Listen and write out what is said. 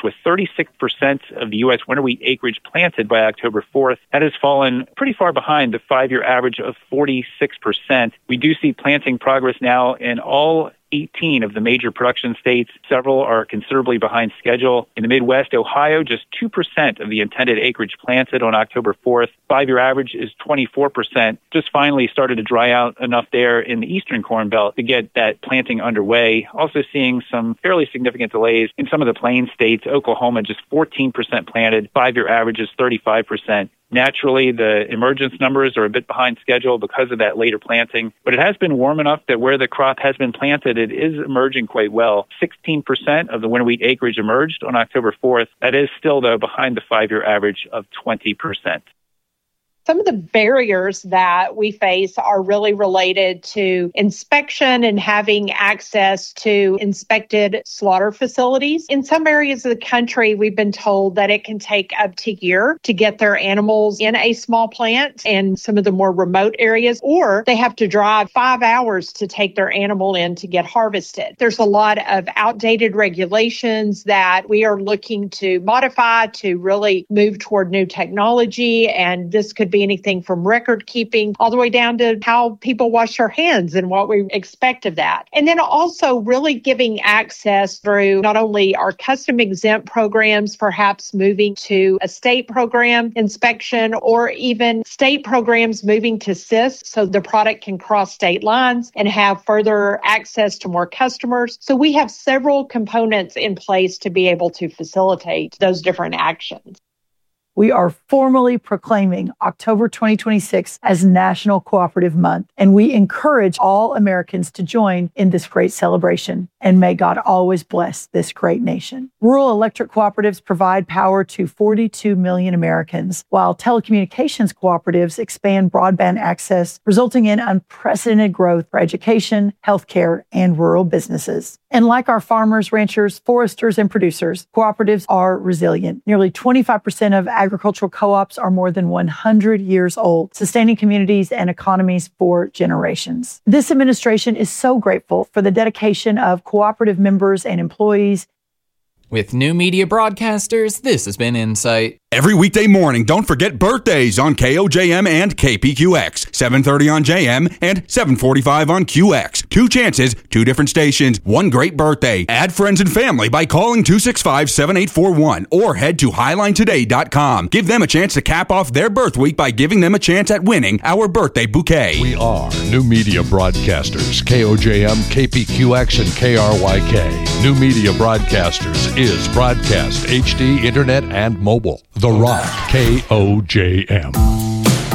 with 36% of the U.S. winter wheat acreage planted by October 4th. That has fallen pretty far behind the 5-year average of 46%. We do see planting progress now in all 18 of the major production states. Several are considerably behind schedule. In the Midwest, Ohio, just 2% of the intended acreage planted on October 4th. 5-year average is 24%. Just finally started to dry out enough there in the Eastern Corn Belt to get that planting underway. Also seeing some fairly significant delays in some of the plain states. Oklahoma, just 14% planted. 5-year average is 35%. Naturally, the emergence numbers are a bit behind schedule because of that later planting, but it has been warm enough that where the crop has been planted, it is emerging quite well. 16% of the winter wheat acreage emerged on October 4th. That is still, though, behind the 5-year average of 20%. Some of the barriers that we face are really related to inspection and having access to inspected slaughter facilities. In some areas of the country, we've been told that it can take up to a year to get their animals in a small plant in some of the more remote areas, or they have to drive 5 hours to take their animal in to get harvested. There's a lot of outdated regulations that we are looking to modify to really move toward new technology, and this could be anything from record keeping all the way down to how people wash their hands and what we expect of that. And then also really giving access through not only our custom exempt programs, perhaps moving to a state program inspection, or even state programs moving to CIS so the product can cross state lines and have further access to more customers. So we have several components in place to be able to facilitate those different actions. We are formally proclaiming October 2026 as National Cooperative Month, and we encourage all Americans to join in this great celebration. And may God always bless this great nation. Rural electric cooperatives provide power to 42 million Americans, while telecommunications cooperatives expand broadband access, resulting in unprecedented growth for education, healthcare, and rural businesses. And like our farmers, ranchers, foresters, and producers, cooperatives are resilient. Nearly 25% of agricultural co-ops are more than 100 years old, sustaining communities and economies for generations. This administration is so grateful for the dedication of cooperative members and employees. With New Media Broadcasters, this has been Insight. Every weekday morning, don't forget birthdays on KOJM and KPQX. 7:30 on JM and 7:45 on QX. 2 chances, 2 different stations, 1 great birthday. Add friends and family by calling 265-7841 or head to HighlineToday.com. Give them a chance to cap off their birth week by giving them a chance at winning our birthday bouquet. We are New Media Broadcasters, KOJM, KPQX, and KRYK. New Media Broadcasters is broadcast HD, internet, and mobile. The Rock, KOJM.